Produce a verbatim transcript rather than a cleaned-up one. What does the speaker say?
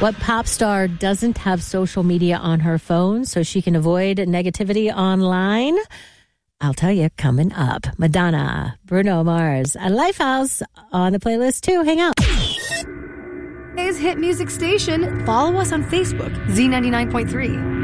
What pop star doesn't have social media on her phone so she can avoid negativity online? I'll tell you coming up. Madonna, Bruno Mars, and Lifehouse on the playlist too. Hang out. Today's hit music station. Follow us on Facebook, Z ninety-nine point three.